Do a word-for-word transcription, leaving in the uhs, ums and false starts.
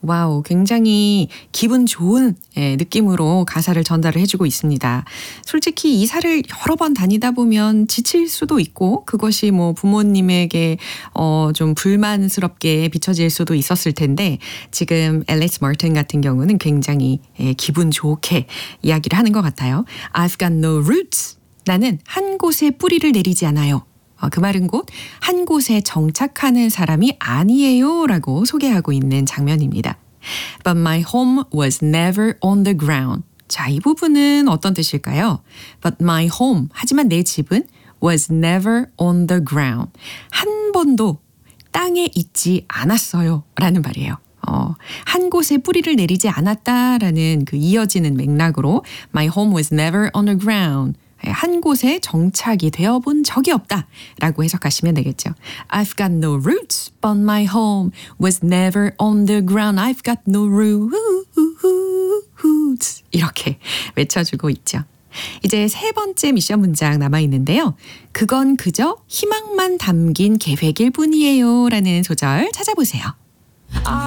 와우, 굉장히 기분 좋은 예, 느낌으로 가사를 전달을 해주고 있습니다. 솔직히 이사를 여러 번 다니다 보면 지칠 수도 있고 그것이 뭐 부모님에게 어, 좀 불만스럽게 비춰질 수도 있었을 텐데 지금 앨리스 마틴 같은 경우는 굉장히 예, 기분 좋게 이야기를 하는 것 같아요. I've got no roots. 나는 한 곳에 뿌리를 내리지 않아요. 그 말은 곧 한 곳에 정착하는 사람이 아니에요 라고 소개하고 있는 장면입니다. But my home was never on the ground. 자, 이 부분은 어떤 뜻일까요? But my home, 하지만 내 집은 was never on the ground. 한 번도 땅에 있지 않았어요 라는 말이에요. 어, 한 곳에 뿌리를 내리지 않았다라는 그 이어지는 맥락으로 My home was never on the ground. 한 곳에 정착이 되어본 적이 없다라고 해석하시면 되겠죠. I've got no roots, but my home was never on the ground. I've got no roots. 이렇게 외쳐주고 있죠. 이제 세 번째 미션 문장 남아있는데요. 그건 그저 희망만 담긴 계획일 뿐이에요 라는 소절 찾아보세요.